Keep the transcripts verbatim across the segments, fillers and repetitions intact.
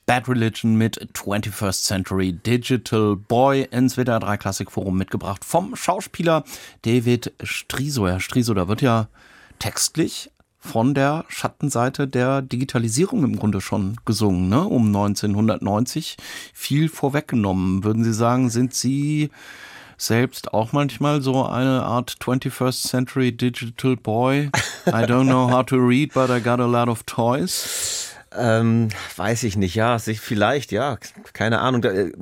Bad Religion mit twenty-first Century Digital Boy ins W D R drei Klassikforum mitgebracht vom Schauspieler David Striso. Herr Striso, da wird ja textlich von der Schattenseite der Digitalisierung im Grunde schon gesungen, ne? Um neunzehnhundertneunzig viel vorweggenommen. Würden Sie sagen, sind Sie selbst auch manchmal so eine Art twenty-first Century Digital Boy? I don't know how to read, but I got a lot of toys. Ähm, weiß ich nicht, ja, sich vielleicht, ja, keine Ahnung.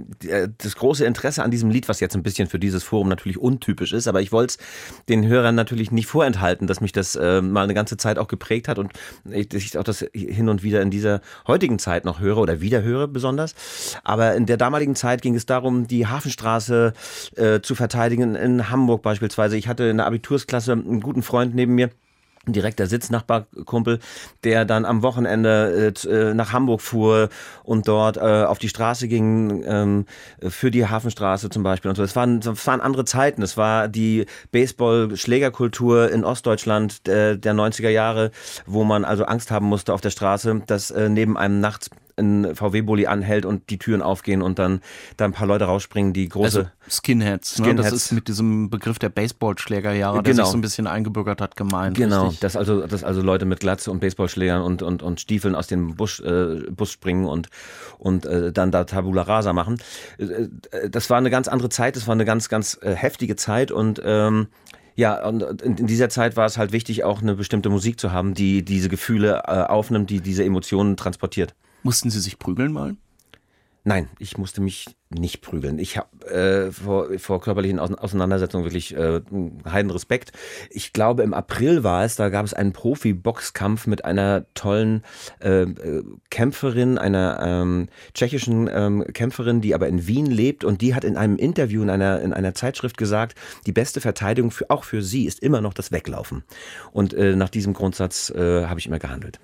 Das große Interesse an diesem Lied, was jetzt ein bisschen für dieses Forum natürlich untypisch ist, aber ich wollte es den Hörern natürlich nicht vorenthalten, dass mich das äh, mal eine ganze Zeit auch geprägt hat und ich auch das hin und wieder in dieser heutigen Zeit noch höre oder wieder höre besonders. Aber in der damaligen Zeit ging es darum, die Hafenstraße äh, zu verteidigen in Hamburg beispielsweise. Ich hatte in der Abitursklasse einen guten Freund neben mir, direkter Sitznachbarkumpel, der dann am Wochenende äh, nach Hamburg fuhr und dort äh, auf die Straße ging, ähm, für die Hafenstraße zum Beispiel und so. Es waren, es waren andere Zeiten. Es war die Baseball-Schlägerkultur in Ostdeutschland äh, der neunziger Jahre, wo man also Angst haben musste auf der Straße, dass äh, neben einem nachts ein V W-Bulli anhält und die Türen aufgehen und dann da ein paar Leute rausspringen, die große... Also Skinheads, Skinheads. Ne? Das ist mit diesem Begriff der Baseballschlägerjahre, der genau. sich so ein bisschen eingebürgert hat, gemeint. Genau, richtig? dass also, dass also Leute mit Glatze und Baseballschlägern und, und, und Stiefeln aus dem Bus, äh, Bus springen und, und äh, dann da Tabula Rasa machen. Äh, das war eine ganz andere Zeit, das war eine ganz, ganz äh, heftige Zeit und... Ähm, Ja, und in dieser Zeit war es halt wichtig, auch eine bestimmte Musik zu haben, die diese Gefühle äh, aufnimmt, die diese Emotionen transportiert. Mussten Sie sich prügeln mal? Nein, ich musste mich nicht prügeln. Ich habe äh, vor, vor körperlichen Auseinandersetzungen wirklich äh, heiden Respekt. Ich glaube, im April war es, da gab es einen Profi-Boxkampf mit einer tollen äh, Kämpferin, einer ähm, tschechischen ähm, Kämpferin, die aber in Wien lebt und die hat in einem Interview in einer, in einer Zeitschrift gesagt, die beste Verteidigung für, auch für sie ist immer noch das Weglaufen. Und äh, nach diesem Grundsatz äh, habe ich immer gehandelt.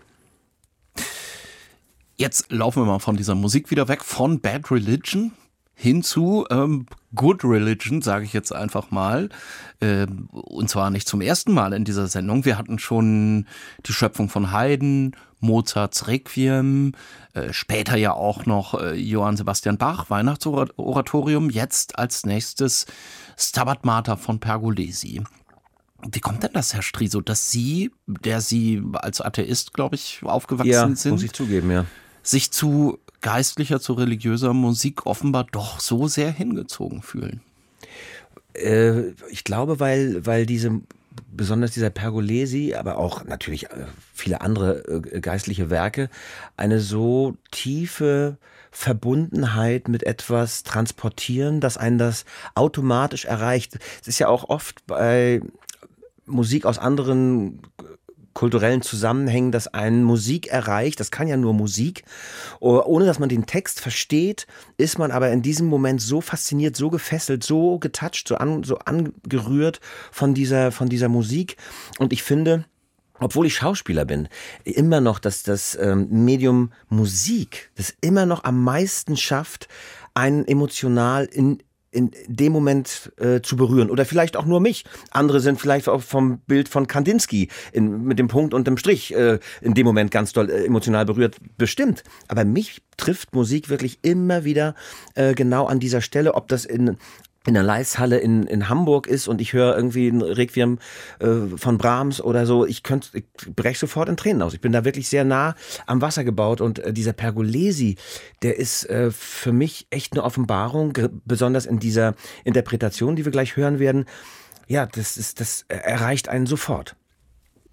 Jetzt laufen wir mal von dieser Musik wieder weg, von Bad Religion hin zu ähm, Good Religion, sage ich jetzt einfach mal. Ähm, und zwar nicht zum ersten Mal in dieser Sendung. Wir hatten schon die Schöpfung von Haydn, Mozarts Requiem, äh, später ja auch noch äh, Johann Sebastian Bach, Weihnachtsoratorium. Jetzt als nächstes Stabat Mater von Pergolesi. Wie kommt denn das, Herr Striso, dass Sie, der Sie als Atheist, glaube ich, aufgewachsen ja, sind, muss ich zugeben, ja. sich zu geistlicher, zu religiöser Musik offenbar doch so sehr hingezogen fühlen? Äh, ich glaube, weil, weil diese, besonders dieser Pergolesi, aber auch natürlich äh, viele andere äh, geistliche Werke, eine so tiefe Verbundenheit mit etwas transportieren, dass einen das automatisch erreicht. Es ist ja auch oft bei Musik aus anderen kulturellen Zusammenhängen, dass einen Musik erreicht, das kann ja nur Musik, ohne dass man den Text versteht, ist man aber in diesem Moment so fasziniert, so gefesselt, so getoucht, so, an, so angerührt von dieser, von dieser Musik. Und ich finde, obwohl ich Schauspieler bin, immer noch, dass das ähm, Medium Musik das immer noch am meisten schafft, einen emotional in in dem Moment äh, zu berühren. Oder vielleicht auch nur mich. Andere sind vielleicht auch vom Bild von Kandinsky in, mit dem Punkt und dem Strich äh, in dem Moment ganz doll äh, emotional berührt. Bestimmt. Aber mich trifft Musik wirklich immer wieder äh, genau an dieser Stelle, ob das in in der Leishalle in, in Hamburg ist und ich höre irgendwie ein Requiem äh, von Brahms oder so, ich könnte, ich breche sofort in Tränen aus. Ich bin da wirklich sehr nah am Wasser gebaut und äh, dieser Pergolesi, der ist äh, für mich echt eine Offenbarung, ge- besonders in dieser Interpretation, die wir gleich hören werden. Ja, das ist, das erreicht einen sofort.